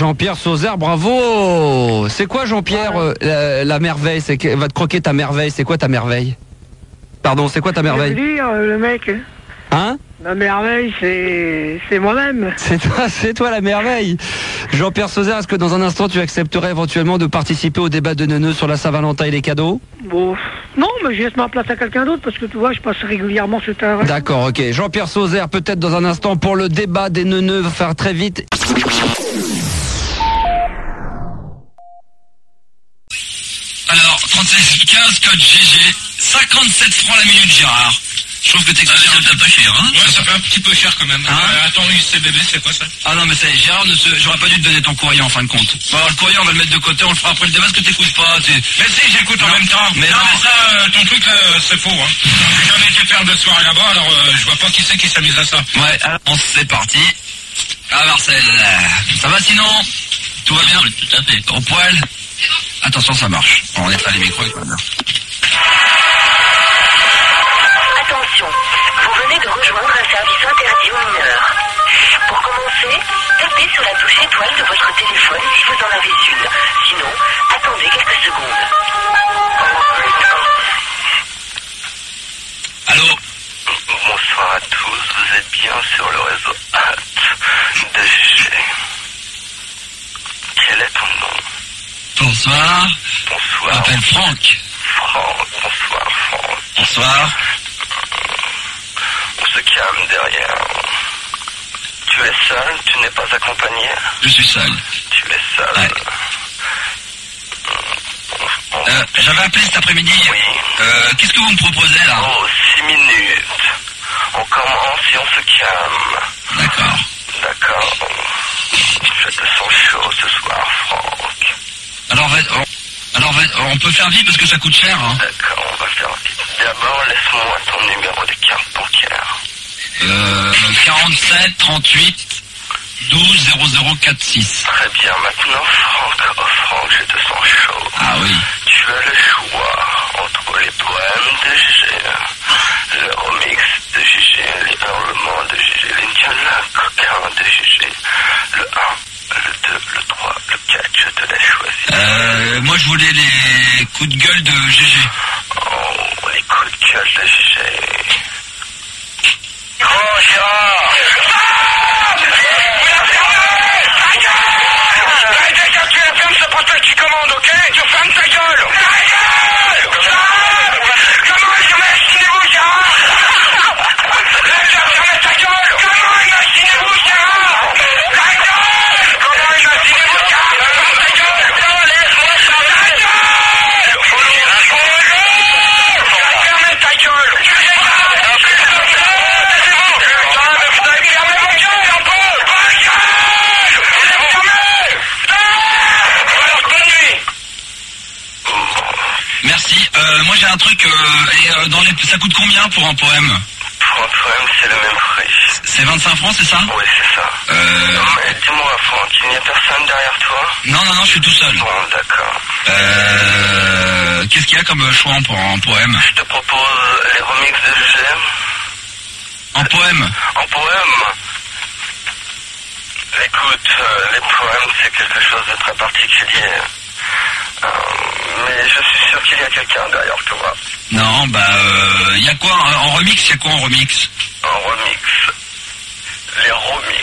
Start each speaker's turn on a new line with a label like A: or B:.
A: Jean-Pierre Sauzère, bravo. C'est quoi Jean-Pierre, la merveille? Va te croquer ta merveille, c'est quoi ta merveille? Pardon, c'est quoi ta merveille?
B: Je veux dire, le mec.
A: Hein?
B: La merveille, c'est moi-même.
A: C'est toi la merveille. Jean-Pierre Sauzère, est-ce que dans un instant tu accepterais éventuellement de participer au débat de Neuneu sur la Saint-Valentin et les cadeaux?
B: Bon, non, mais je laisse ma place à quelqu'un d'autre parce que tu vois, je passe régulièrement sur terrain.
A: D'accord, ok. Jean-Pierre Sauzère, peut-être dans un instant pour le débat des Neuneux, va faire très vite.
C: Alors, 36-15, code GG, 57 francs la minute, Gérard. Je trouve que t'es un peu cher, hein?
D: Ouais, ça fait un petit peu cher quand même. Attends, UCBB, c'est quoi ça?
C: Ah non, mais c'est Gérard, j'aurais pas dû te donner ton courrier en fin de compte. Bon, alors, le courrier, on va le mettre de côté, on le fera après le débat, parce que t'écoutes pas.
D: Mais si, j'écoute en même temps.
C: Mais
D: non, mais ça, ton truc là, c'est faux, hein. J'ai jamais été faire de soirée là-bas, alors je vois pas qui c'est qui s'amuse à ça.
C: Ouais, alors, c'est parti. Ah, Marcel, ça va sinon? Tout va bien? Tout à fait. Au poil? Attention, ça marche. On mettra les micros avec maintenant.
E: Attention, vous venez de rejoindre un service interdit aux mineurs. Pour commencer, tapez sur la touche étoile de votre téléphone si vous en avez une. Sinon, attendez quelques secondes.
C: Allô?
F: Bonsoir à tous, vous êtes bien sur le réseau de GG. Quel est ton nom?
C: Bonsoir.
F: Bonsoir.
C: Je m'appelle Franck.
F: Franck, bonsoir Franck.
C: Bonsoir.
F: On se calme derrière. Tu es seul, tu n'es pas accompagné?
C: Je suis seul.
F: Tu es seul.
C: Ouais. J'avais appelé cet après-midi.
F: Oui.
C: Qu'est-ce que vous me proposez là?
F: Oh, 6 minutes. On commence et on se calme.
C: D'accord.
F: D'accord. Je te sens chaud ce soir, Franck.
C: Alors, on peut faire vite parce que ça coûte cher, hein.
F: D'accord, on va faire vite. D'abord, laisse-moi ton numéro de carte bancaire.
C: 47 38 12 0046.
F: Très bien, maintenant, Franck, oh Franck, je te sens chaud.
C: Ah oui.
F: Tu as le choix entre les poèmes de GG, le remix de GG, les hurlements de GG, les dialogues coquins de GG, le 1, le 2, le 3, le 4, je te laisse choisir.
C: Moi je voulais les coups de gueule de GG.
F: Oh, les coups de gueule de GG. Oh, Gérard! Déjà, tu la fermes, c'est pas toi qui commande, ok? Tu fermes ta gueule! Comment imaginez-vous, Gérard? Fermez ta gueule! Comment imaginez-vous, Gérard? Comment imaginez-vous, Gérard? Ferme ta gueule! Laisse-moi fermer ta gueule! Fermez ta gueule!
C: Merci. Moi j'ai un truc. Ça coûte combien pour un poème?
F: Pour un poème, c'est le même prix.
C: C'est 25 francs, c'est ça?
F: Oui, c'est ça. Non, mais dis-moi, Franck, il n'y a personne derrière toi?
C: Non, je suis tout seul.
F: Bon, d'accord.
C: Qu'est-ce qu'il y a comme choix pour un poème?
F: Je te propose les remixes de GG.
C: En poème?
F: En poème? Écoute, les poèmes, c'est quelque chose de très particulier. Mais je suis sûr qu'il y a quelqu'un derrière toi.
C: Non, y a quoi en remix? Y a quoi en remix?
F: En remix. Les remix.